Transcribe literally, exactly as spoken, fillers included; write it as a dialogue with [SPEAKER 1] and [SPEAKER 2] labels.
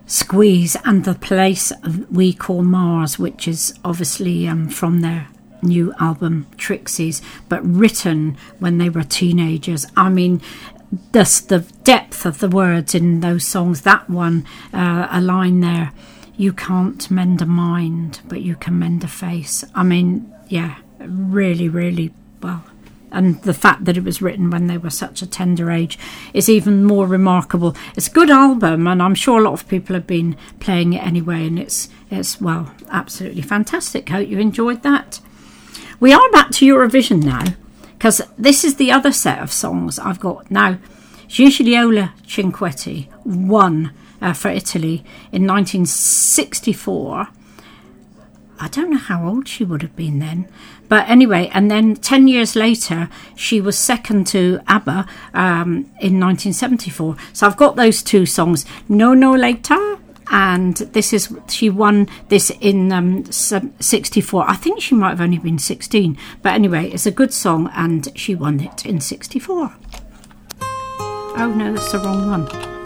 [SPEAKER 1] Squeeze and The Place We Call Mars, which is obviously um, from their new album Trixies, but written when they were teenagers. I mean, the, the depth of the words in those songs. That one, uh, a line there, you can't mend a mind, but you can mend a face. I mean, yeah, really, really well. And the fact that it was written when they were such a tender age is even more remarkable. It's a good album, and I'm sure a lot of people have been playing it anyway, and it's, it's well, absolutely fantastic. Hope you enjoyed that. We are back to Eurovision now, because this is the other set of songs I've got. Now, Gigliola Cinquetti won uh, for Italy in nineteen sixty-four. I don't know how old she would have been then. But anyway, and then ten years later, she was second to ABBA um, in nineteen seventy-four. So I've got those two songs, No No Later, and this is, she won this in um, sixty-four. I think she might have only been sixteen. But anyway, it's a good song, and she won it in sixty-four. Oh no, that's the wrong one.